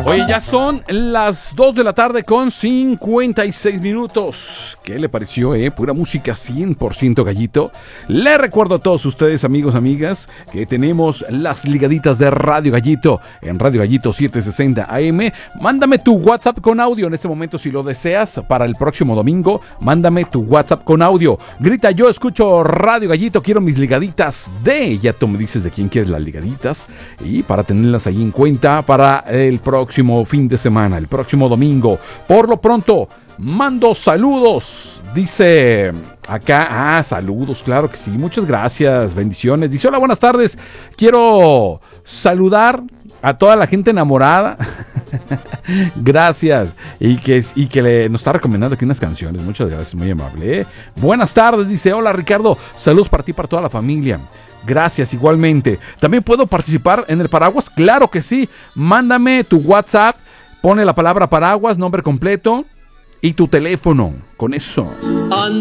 Oye, ya son las 2 de la tarde con 56 minutos. ¿Qué le pareció, Pura música 100% Gallito. Le recuerdo a todos ustedes, amigos, amigas, que tenemos las ligaditas de Radio Gallito en Radio Gallito 760 AM. Mándame tu WhatsApp con audio en este momento si lo deseas. Para el próximo domingo, mándame tu WhatsApp con audio. Grita: yo escucho Radio Gallito, quiero mis ligaditas de... Ya tú me dices de quién quieres las ligaditas. Y para tenerlas ahí en cuenta para el próximo fin de semana, el próximo domingo. Por lo pronto, mando saludos. Dice acá, saludos, claro que sí. Muchas gracias, bendiciones. Dice: hola, buenas tardes. Quiero saludar a toda la gente enamorada. Gracias. Y que nos está recomendando aquí unas canciones. Muchas gracias, muy amable. Buenas tardes, dice: hola, Ricardo. Saludos para ti, para toda la familia. Gracias, igualmente. ¿También puedo participar en el paraguas? Claro que sí. Mándame tu WhatsApp, pone la palabra paraguas, nombre completo y tu teléfono. Con eso.